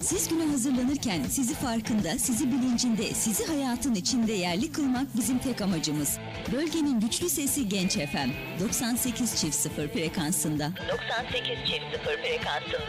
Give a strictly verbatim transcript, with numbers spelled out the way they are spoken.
Siz güne hazırlanırken sizi farkında, sizi bilincinde, sizi hayatın içinde yerli kılmak bizim tek amacımız. Bölgenin güçlü sesi Genç F M doksan sekiz çift sıfır frekansında. doksan sekiz çift sıfır frekansında.